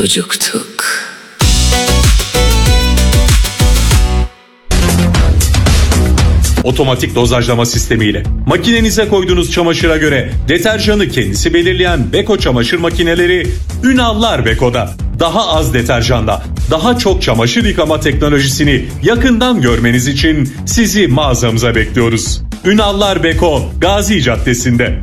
çocuktuk. Otomatik dozajlama sistemiyle makinenize koyduğunuz çamaşıra göre deterjanı kendisi belirleyen Beko çamaşır makineleri Ünallar Beko'da. Daha az deterjanda daha çok çamaşır yıkama teknolojisini yakından görmeniz için sizi mağazamıza bekliyoruz. Ünallar Beko, Gazi Caddesi'nde.